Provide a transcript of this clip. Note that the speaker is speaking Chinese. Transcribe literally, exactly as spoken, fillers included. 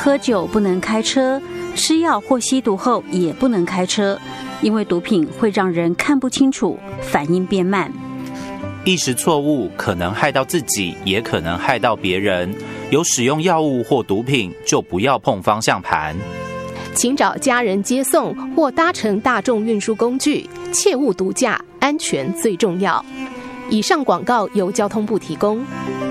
喝酒不能开车，吃药或吸毒后也不能开车，因为毒品会让人看不清楚，反应变慢。 意识错误可能害到自己，也可能害到别人。有使用药物或毒品，就不要碰方向盘。 请找家人接送或搭乘大众运输工具，切勿毒驾，安全最重要。以上广告由交通部提供。